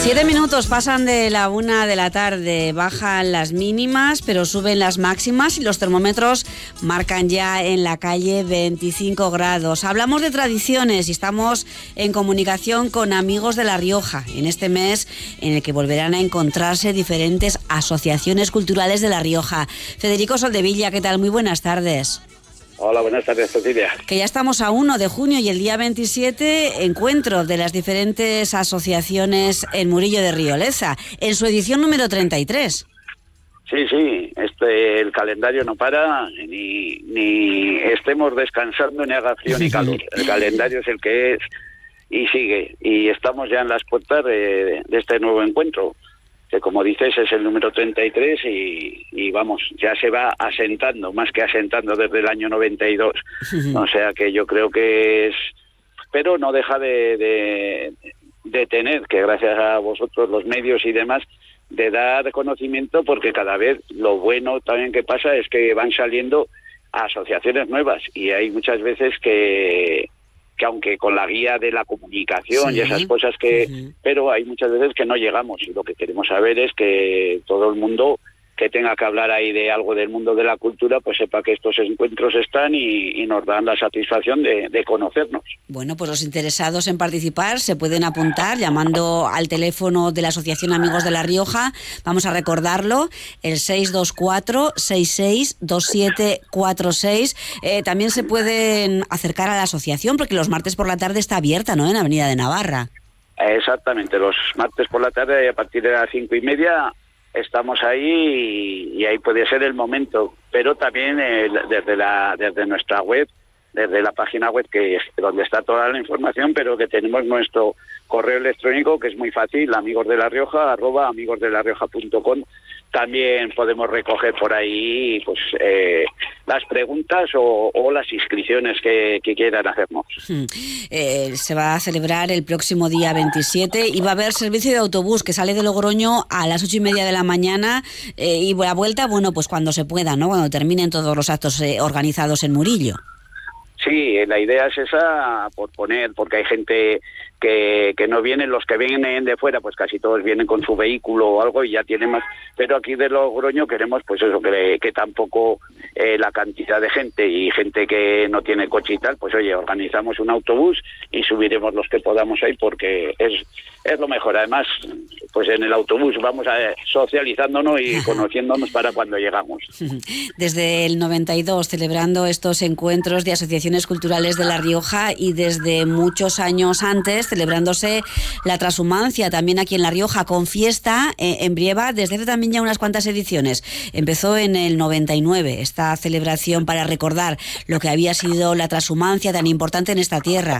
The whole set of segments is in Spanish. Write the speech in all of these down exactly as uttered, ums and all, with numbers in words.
Siete minutos pasan de la una de la tarde, bajan las mínimas, pero suben las máximas y los termómetros marcan ya en la calle veinticinco grados. Hablamos de tradiciones y estamos en comunicación con Amigos de La Rioja, en este mes en el que volverán a encontrarse diferentes asociaciones culturales de La Rioja. Federico Soldevilla, ¿qué tal? Muy buenas tardes. Hola, buenas tardes, Cecilia. Que ya estamos a uno de junio y el día veintisiete, encuentro de las diferentes asociaciones en Murillo de Rioleza, en su edición número treinta y tres. Sí, sí, este, el calendario no para, ni, ni estemos descansando, ni haga frío ni calor. El calendario es el que es y sigue. Y estamos ya en las puertas de, de este nuevo encuentro, que como dices es el número treinta y tres y, y vamos, ya se va asentando, más que asentando desde el año noventa y dos. O sea que yo creo que es... Pero no deja de, de, de tener, que gracias a vosotros los medios y demás, de dar conocimiento, porque cada vez lo bueno también que pasa es que van saliendo asociaciones nuevas y hay muchas veces que... que aunque con la guía de la comunicación sí, y esas cosas que... Uh-huh. Pero hay muchas veces que no llegamos y lo que queremos saber es que todo el mundo que tenga que hablar ahí de algo del mundo de la cultura, pues sepa que estos encuentros están y, y nos dan la satisfacción de, de conocernos. Bueno, pues los interesados en participar se pueden apuntar llamando al teléfono de la Asociación Amigos de La Rioja. Vamos a recordarlo, el seis dos cuatro, seis seis dos siete cuatro seis. Eh, también se pueden acercar a la asociación porque los martes por la tarde está abierta, ¿no?, en Avenida de Navarra. Exactamente, los martes por la tarde a partir de las cinco y media... estamos ahí y, y ahí puede ser el momento, pero también eh, desde la desde nuestra web, desde la página web que es donde está toda la información, pero que tenemos nuestro correo electrónico que es muy fácil, amigos de la Rioja arroba amigos de la rioja punto com. También podemos recoger por ahí pues eh, las preguntas o, o las inscripciones que, que quieran hacernos. Hmm. Eh, se va a celebrar el próximo día veintisiete y va a haber servicio de autobús que sale de Logroño a las ocho y media de la mañana eh, y la vuelta, bueno, pues cuando se pueda, ¿no?, cuando terminen todos los actos eh, organizados en Murillo. Sí, la idea es esa, por poner, porque hay gente que, que no vienen, los que vienen de fuera, pues casi todos vienen con su vehículo o algo y ya tienen más, pero aquí de Logroño queremos pues eso, que, que tampoco eh, la cantidad de gente y gente que no tiene coche y tal, pues oye, organizamos un autobús y subiremos los que podamos ahí porque es, es lo mejor. Además, pues en el autobús vamos a, socializándonos y conociéndonos para cuando llegamos. Desde el noventa y dos celebrando estos encuentros de asociaciones culturales de La Rioja y desde muchos años antes celebrándose la transhumancia también aquí en La Rioja con fiesta eh, en Brieva desde hace también ya unas cuantas ediciones. Empezó en el noventa y nueve esta celebración para recordar lo que había sido la transhumancia tan importante en esta tierra.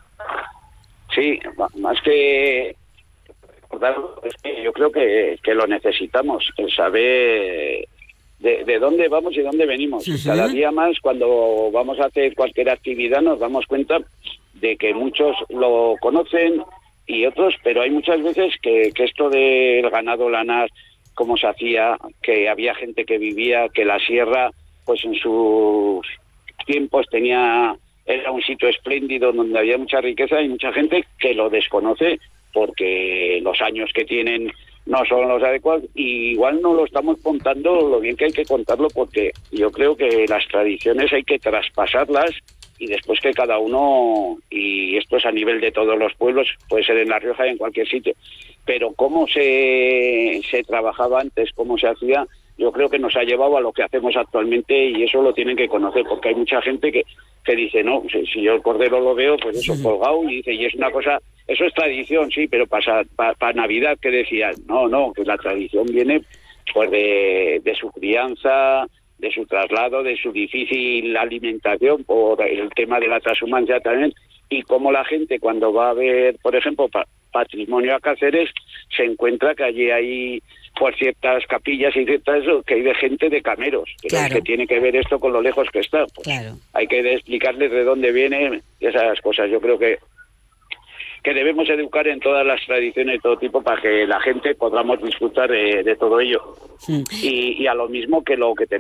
Sí, más que recordarlo, es que yo creo que, que lo necesitamos, el saber de, de dónde vamos y dónde venimos. Uh-huh. Cada día más cuando vamos a hacer cualquier actividad nos damos cuenta de que muchos lo conocen y otros, pero hay muchas veces que, que esto del ganado lanar, cómo se hacía, que había gente que vivía, que la sierra, pues en sus tiempos tenía, era un sitio espléndido donde había mucha riqueza y mucha gente que lo desconoce porque los años que tienen no son los adecuados y igual no lo estamos contando lo bien que hay que contarlo porque yo creo que las tradiciones hay que traspasarlas y después que cada uno, y esto es a nivel de todos los pueblos, puede ser en La Rioja y en cualquier sitio, pero cómo se, se trabajaba antes, cómo se hacía, yo creo que nos ha llevado a lo que hacemos actualmente y eso lo tienen que conocer porque hay mucha gente que, que dice, no, si, si yo el cordero lo veo, pues eso, colgado, y dice, y es una cosa, eso es tradición, sí, pero para pa, pa Navidad, ¿qué decían? No, no, que la tradición viene pues de, de su crianza, de su traslado, de su difícil alimentación, por el tema de la transhumancia también, y cómo la gente cuando va a ver, por ejemplo, pa, patrimonio a Cáceres, se encuentra que allí hay por ciertas capillas y ciertas eso, que hay de gente de cameros, que, claro, que tiene que ver esto con lo lejos que está. Pues claro. Hay que explicarles de dónde viene esas cosas. Yo creo que que debemos educar en todas las tradiciones de todo tipo para que la gente podamos disfrutar de, de todo ello. Sí. Y, y a lo mismo que lo que tenemos